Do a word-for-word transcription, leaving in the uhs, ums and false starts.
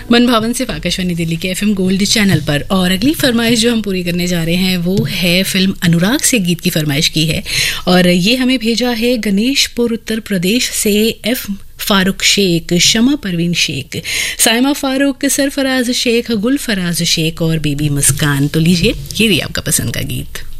मन भावन सिर्फ आकाशवाणी दिल्ली के एफएम गोल्ड चैनल पर। और अगली फरमाइश जो हम पूरी करने जा रहे हैं वो है फिल्म अनुराग से गीत की फरमाइश की है, और ये हमें भेजा है गणेशपुर उत्तर प्रदेश से एफ फारूक शेख, शमा परवीन शेख, साइमा फारूक, सरफराज शेख, गुल फराज शेख और बेबी मुस्कान। तो लीजिए, ये रही आपका पसंद का गीत।